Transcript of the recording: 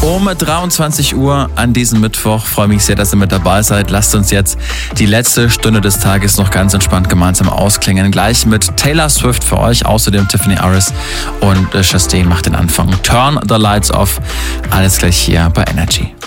um 23 Uhr an diesem Mittwoch. Freue mich sehr, dass ihr mit dabei seid. Lasst uns jetzt die letzte Stunde des Tages noch ganz entspannt gemeinsam ausklingen. Gleich mit Taylor Swift für euch, außerdem Tiffany Harris und Chastain macht den Anfang. Turn the Lights Off. Alles gleich hier bei Energy.